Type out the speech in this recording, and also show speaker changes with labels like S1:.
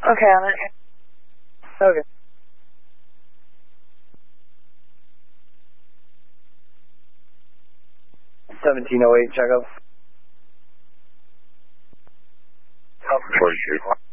S1: Okay, on it. Okay. $1708, check up.
S2: 43.